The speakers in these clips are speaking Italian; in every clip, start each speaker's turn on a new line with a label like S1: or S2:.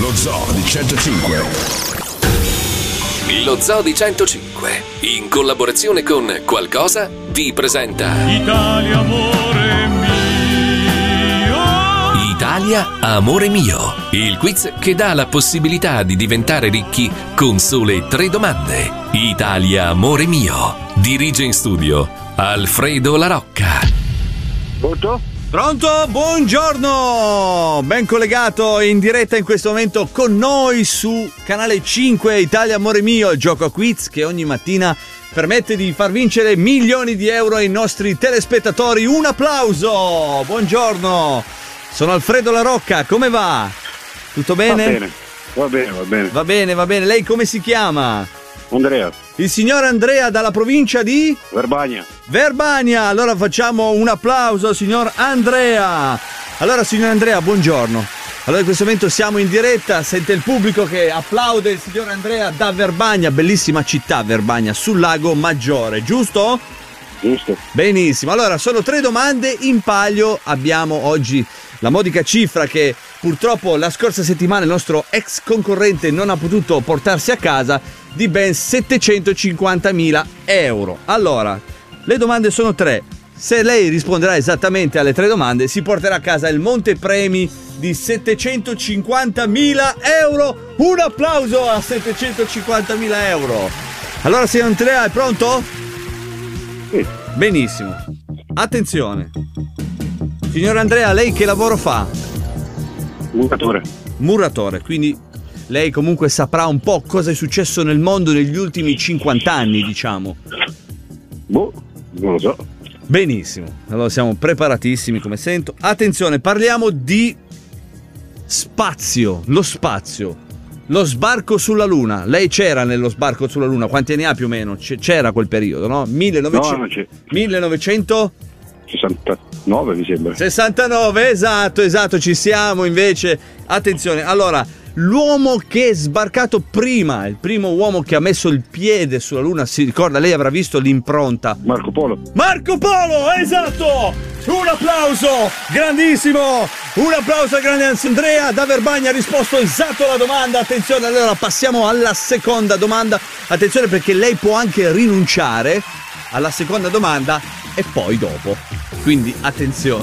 S1: Lo Zoo di 105.
S2: Lo Zoo di 105, in collaborazione con Qualcosa, vi presenta
S3: Italia, amore mio.
S2: Italia, amore mio, il quiz che dà la possibilità di diventare ricchi con sole 3 domande. Italia, amore mio. Dirige in studio Alfredo La Rocca.
S4: Pronto? Buongiorno! Ben collegato in diretta in questo momento con noi su Canale 5 Italia Amore Mio, il gioco a quiz che ogni mattina permette di far vincere milioni di euro ai nostri telespettatori. Un applauso! Buongiorno! Sono Alfredo La Rocca, come va? Tutto bene?
S5: Va bene.
S4: Va bene. Lei come si chiama?
S5: Andrea.
S4: Il signor Andrea dalla provincia di?
S5: Verbania.
S4: Allora facciamo un applauso al signor Andrea. Allora signor Andrea, buongiorno. Allora in questo momento siamo in diretta, sente il pubblico che applaude il signor Andrea da Verbania, bellissima città Verbania, sul lago Maggiore, giusto?
S5: Giusto.
S4: Benissimo, allora sono 3 domande in palio, abbiamo oggi la modica cifra che purtroppo la scorsa settimana il nostro ex concorrente non ha potuto portarsi a casa, di ben 750.000 euro. Allora, le domande sono 3. Se lei risponderà esattamente alle 3 domande, si porterà a casa il montepremi di 750.000 euro. Un applauso a 750.000 euro. Allora, signor Andrea, è pronto?
S5: Sì.
S4: Benissimo. Attenzione. Signor Andrea, lei che lavoro fa? Muratore, quindi lei comunque saprà un po' cosa è successo nel mondo negli ultimi 50 anni, diciamo.
S5: Non lo so.
S4: Benissimo, allora siamo preparatissimi come sento. Attenzione, parliamo di spazio, lo sbarco sulla Luna. Lei c'era nello sbarco sulla Luna, quanti anni ha più o meno? C'era quel periodo, no? 1900...
S5: No, non c'è.
S4: 1900...
S5: 69 mi sembra.
S4: 69, esatto, ci siamo invece. Attenzione, allora, l'uomo che è sbarcato prima, il primo uomo che ha messo il piede sulla Luna, si ricorda, lei avrà visto l'impronta.
S5: Marco Polo,
S4: esatto! Un applauso, grandissimo! Un applauso al grande Andrea da Verbania, ha risposto esatto alla domanda. Attenzione, allora passiamo alla seconda domanda. Attenzione perché lei può anche rinunciare alla seconda domanda e poi dopo. Quindi attenzione.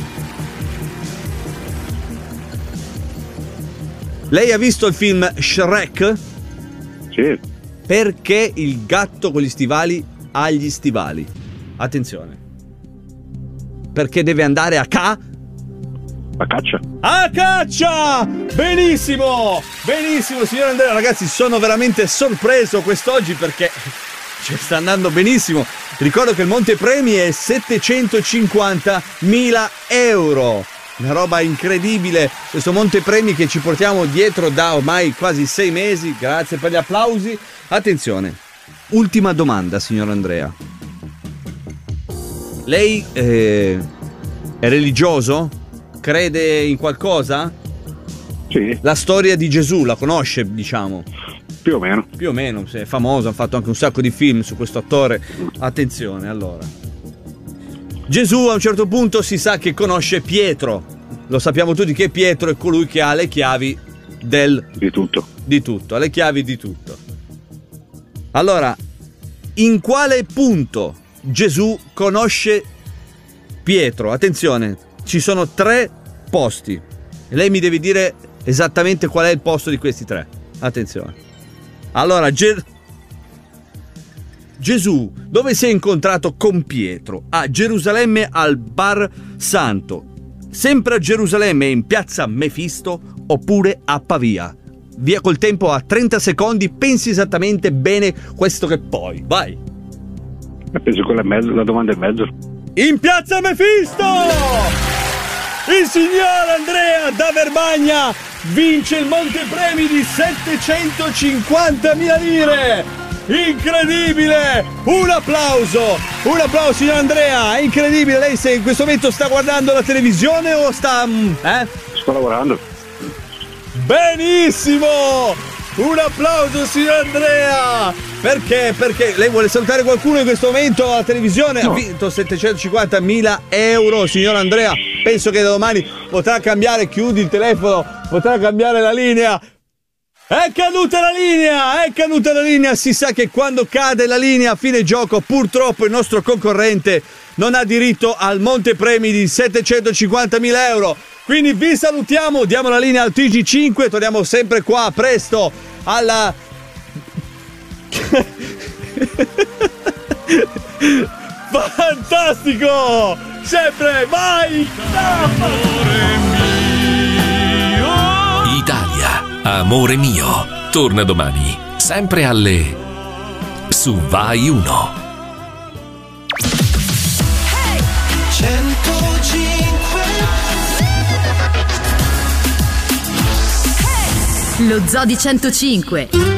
S4: Lei ha visto il film Shrek?
S5: sì.
S4: Perché il gatto con gli stivali ha gli stivali? Attenzione. Perché deve andare a
S5: A caccia.
S4: Benissimo signor Andrea. Ragazzi, sono veramente sorpreso quest'oggi perché ci sta andando benissimo. Ricordo che il montepremi è 750.000 euro. Una roba incredibile, questo montepremi che ci portiamo dietro da ormai quasi 6 mesi. Grazie per gli applausi. Attenzione, ultima domanda signor Andrea. Lei è religioso? Crede in qualcosa?
S5: Sì.
S4: La storia di Gesù la conosce, diciamo?
S5: Più o meno,
S4: è famoso, ha fatto anche un sacco di film su questo attore. Attenzione, allora. Gesù a un certo punto si sa che conosce Pietro. Lo sappiamo tutti che Pietro è colui che ha le chiavi
S5: di tutto.
S4: Ha le chiavi di tutto. Allora, in quale punto Gesù conosce Pietro? Attenzione, ci sono 3 posti. E lei mi deve dire esattamente qual è il posto di questi 3. Attenzione. Allora, Gesù, dove si è incontrato con Pietro? A Gerusalemme al Bar Santo, sempre a Gerusalemme in piazza Mefisto oppure a Pavia? Via col tempo a 30 secondi, pensi esattamente bene questo che poi. Vai!
S5: Penso quella è mezzo, la domanda è mezzo.
S4: In piazza Mefisto! Il signor Andrea da Verbania vince il montepremi di 750.000 lire! Incredibile! Un applauso signor Andrea, è incredibile. Lei se in questo momento sta guardando la televisione o sta...
S5: Sto lavorando.
S4: Benissimo! Un applauso signor Andrea! Perché? Perché lei vuole salutare qualcuno in questo momento alla televisione? No. Ha vinto 750.000 euro signor Andrea. Penso che da domani potrà cambiare, chiudi il telefono potrà cambiare la linea. È caduta la linea, si sa che quando cade la linea a fine gioco purtroppo il nostro concorrente non ha diritto al montepremi di 750.000 euro. Quindi vi salutiamo, diamo la linea al TG5, torniamo sempre qua presto alla... Fantastico! Sempre, vai!
S2: Italia, amore mio, torna domani, sempre alle... su Vai 1.
S1: 105. Lo Zoo di 105.